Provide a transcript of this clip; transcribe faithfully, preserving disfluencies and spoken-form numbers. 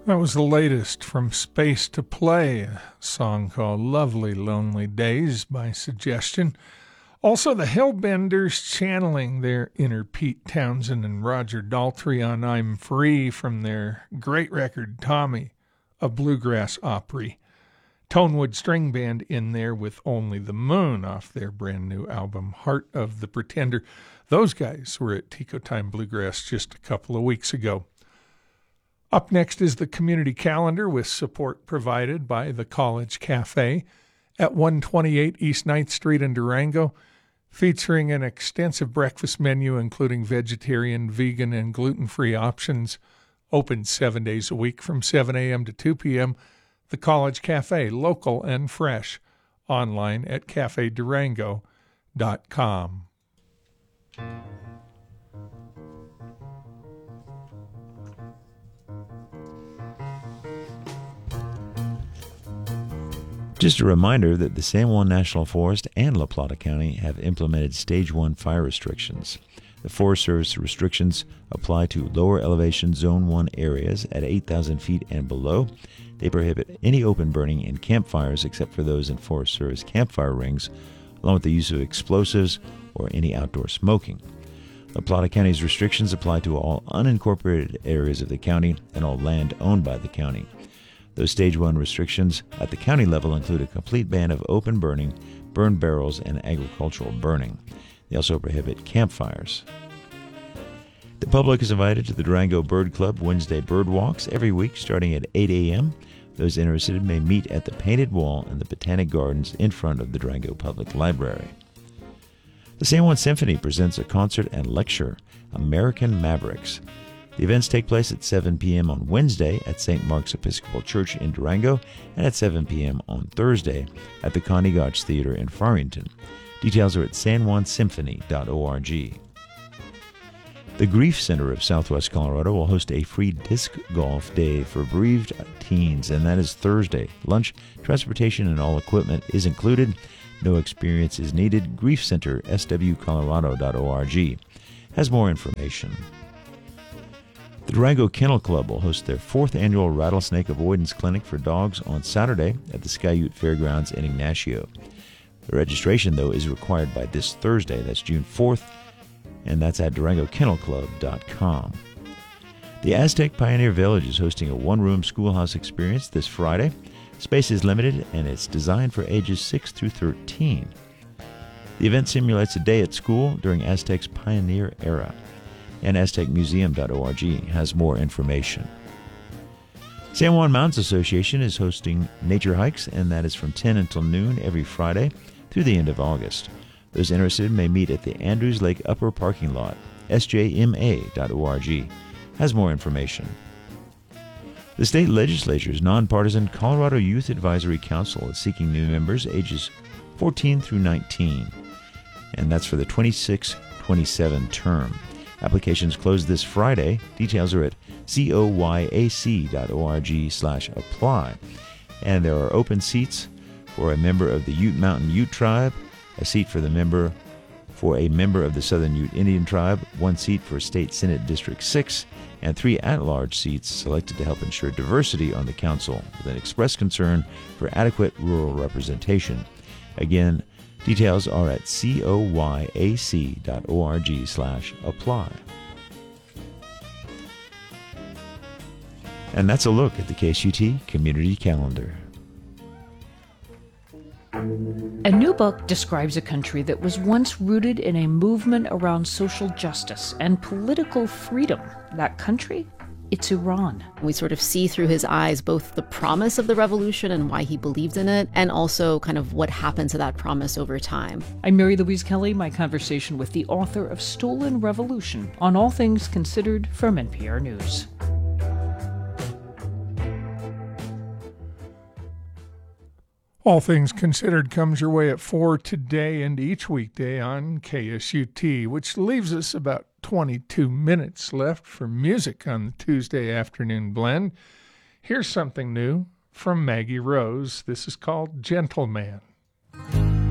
That was the latest from Space to Play, a song called Lovely Lonely Days by Suggestion. Also, the Hellbenders channeling their inner Pete Townsend and Roger Daltrey on I'm Free from their great record Tommy, a bluegrass opry. Tonewood String Band in there with Only the Moon off their brand new album Heart of the Pretender. Those guys were at Tico Time Bluegrass just a couple of weeks ago. Up next is the community calendar with support provided by the College Cafe at one twenty-eight East ninth Street in Durango, featuring an extensive breakfast menu including vegetarian, vegan, and gluten-free options, open seven days a week from seven a.m. to two p.m. The College Cafe, local and fresh, online at cafe durango dot com. Just a reminder that the San Juan National Forest and La Plata County have implemented Stage one fire restrictions. The Forest Service restrictions apply to lower elevation Zone one areas at eight thousand feet and below. They prohibit any open burning in campfires except for those in Forest Service campfire rings, along with the use of explosives or any outdoor smoking. La Plata County's restrictions apply to all unincorporated areas of the county and all land owned by the county. Those Stage one restrictions at the county level include a complete ban of open burning, burn barrels, and agricultural burning. They also prohibit campfires. The public is invited to the Durango Bird Club Wednesday bird walks every week starting at eight a.m. Those interested may meet at the Painted Wall in the Botanic Gardens in front of the Durango Public Library. The San Juan Symphony presents a concert and lecture, American Mavericks. The events take place at seven p.m. on Wednesday at Saint Mark's Episcopal Church in Durango and at seven p.m. on Thursday at the Connie Gotch Theater in Farmington. Details are at san juan symphony dot org. The Grief Center of Southwest Colorado will host a free disc golf day for bereaved teens, and that is Thursday. Lunch, transportation, and all equipment is included. No experience is needed. Grief Center, s w colorado dot org, has more information. The Durango Kennel Club will host their fourth annual Rattlesnake Avoidance Clinic for dogs on Saturday at the Skyute Fairgrounds in Ignacio. The registration, though, is required by this Thursday. That's June fourth, and that's at durango kennel club dot com. The Aztec Pioneer Village is hosting a one-room schoolhouse experience this Friday. Space is limited, and it's designed for ages six through thirteen. The event simulates a day at school during Aztec's pioneer era. And aztec museum dot org has more information. San Juan Mountains Association is hosting nature hikes, and that is from ten until noon every Friday through the end of August. Those interested may meet at the Andrews Lake Upper Parking Lot. s j m a dot org has more information. The state legislature's nonpartisan Colorado Youth Advisory Council is seeking new members ages fourteen through nineteen, and that's for the twenty-six twenty-seven term. Applications close this Friday. Details are at coyac dot org slash apply. And there are open seats for a member of the Ute Mountain Ute Tribe, a seat for the member for a member of the Southern Ute Indian Tribe, one seat for State Senate District six, and three at-large seats selected to help ensure diversity on the council with an express concern for adequate rural representation. Again, details are at coyac dot org slash apply. And that's a look at the K S U T Community Calendar. A new book describes a country that was once rooted in a movement around social justice and political freedom. That country? It's Iran. We sort of see through his eyes both the promise of the revolution and why he believed in it, and also kind of what happened to that promise over time. I'm Mary Louise Kelly, my conversation with the author of Stolen Revolution on All Things Considered from N P R News. All Things Considered comes your way at four today and each weekday on K S U T, which leaves us about twenty-two minutes left for music on the Tuesday afternoon blend. Here's something new from Maggie Rose. This is called Gentleman.